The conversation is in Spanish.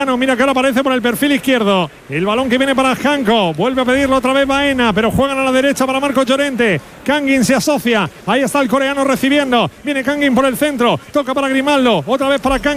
Mira que ahora aparece por el perfil izquierdo. El balón que viene para Janko. Vuelve a pedirlo otra vez Baena, pero juegan a la derecha para Marco Llorente. Kangin se asocia. Ahí está el coreano recibiendo. Viene Kangin por el centro. Toca para Grimaldo. Otra vez para Kangin.